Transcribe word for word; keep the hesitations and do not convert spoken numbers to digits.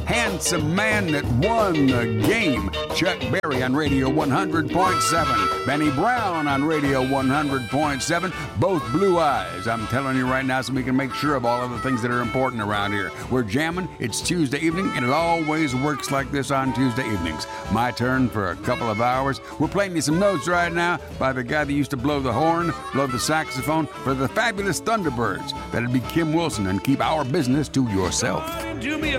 handsome man that won the game. Chuck Berry on Radio one hundred point seven. Benny Brown on Radio one hundred point seven. Both Blue Eyes. I'm telling you right now so we can make sure of all of the things that are important around here. We're jamming. It's Tuesday evening, and it always works like this on Tuesday evenings. My turn for a couple of hours. We're playing you some notes right now by the guy that used to blow the horn, blow the saxophone for the fabulous Thunderbirds. That'd be Kim Wilson, and keep our business to yourself. Do me a